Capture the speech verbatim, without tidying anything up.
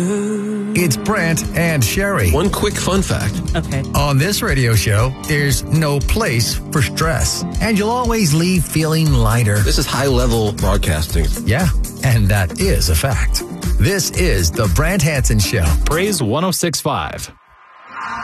It's Brant and Sherry. One quick fun fact. Okay. On this radio show, there's no place for stress. And you'll always leave feeling lighter. This is high-level broadcasting. Yeah, and that is a fact. This is the Brant Hansen Show. Praise one oh six point five.